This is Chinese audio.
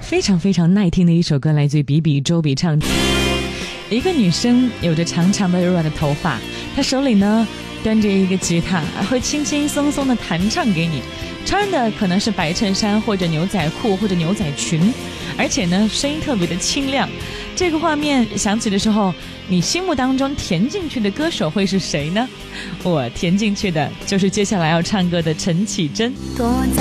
非常非常耐听的一首歌，来自于比比周笔畅。一个女生有着长长的柔软的头发，她手里呢端着一个吉他，会轻轻松松的弹唱给你，穿的可能是白衬衫或者牛仔裤或者牛仔裙，而且呢声音特别的清亮。这个画面想起的时候，你心目当中填进去的歌手会是谁呢？我填进去的就是接下来要唱歌的陈绮贞。